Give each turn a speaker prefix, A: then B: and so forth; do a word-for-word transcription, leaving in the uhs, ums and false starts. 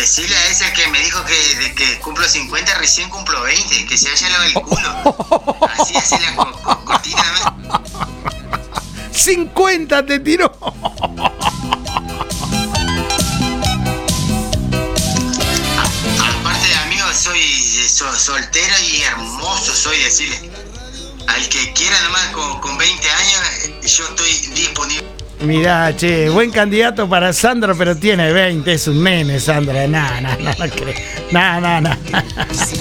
A: decirle a ese que me dijo que de que cumplo cincuenta, recién cumplo veinte, que se haya lavado el culo. Así, así la co- co- cortina.
B: cincuenta te tiró.
A: Aparte de amigo, soy so- soltero y hermoso, soy decirle. Al que quiera nomás con, con veinte años, yo estoy disponible.
B: Mirá, che, buen candidato para Sandro, pero tiene veinte, es un nene, Sandro. No, no, no, no creo. No, no, no.